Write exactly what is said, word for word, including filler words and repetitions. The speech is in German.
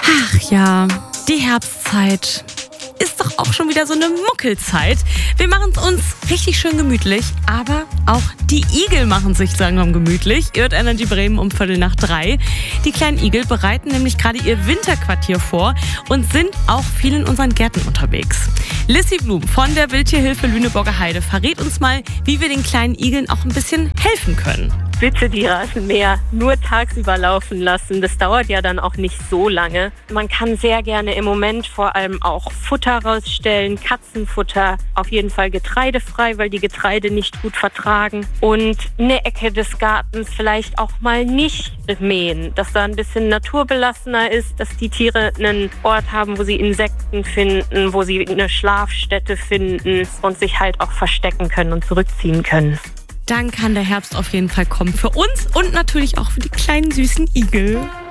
Ach ja, die Herbstzeit ist doch auch schon wieder so eine Muckelzeit. Wir machen es uns richtig schön gemütlich, aber auch die Igel machen sich langsam gemütlich. Ihr hört Energy Bremen um Viertel nach drei. Die kleinen Igel bereiten nämlich gerade ihr Winterquartier vor und sind auch viel in unseren Gärten unterwegs. Lissy Blum von der Wildtierhilfe Lüneburger Heide verrät uns mal, wie wir den kleinen Igeln auch ein bisschen helfen können. Bitte die Rasenmäher nur tagsüber laufen lassen. Das dauert ja dann auch nicht so lange. Man kann sehr gerne im Moment vor allem auch Futter rausstellen, Katzenfutter, auf jeden Fall getreidefrei, weil die Getreide nicht gut vertragen. Und eine Ecke des Gartens vielleicht auch mal nicht mähen, dass da ein bisschen naturbelassener ist, dass die Tiere einen Ort haben, wo sie Insekten finden, wo sie eine Schlafstätte finden und sich halt auch verstecken können und zurückziehen können. Dann kann der Herbst auf jeden Fall kommen für uns und natürlich auch für die kleinen süßen Igel.